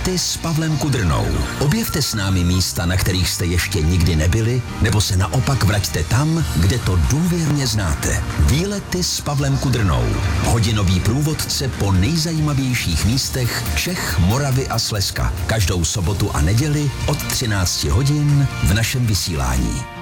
Výlety s Pavlem Kudrnou. Objevte s námi místa, na kterých jste ještě nikdy nebyli, nebo se naopak vraťte tam, kde to důvěrně znáte. Výlety s Pavlem Kudrnou. Hodinový průvodce po nejzajímavějších místech Čech, Moravy a Slezska. Každou sobotu a neděli od 13 hodin v našem vysílání.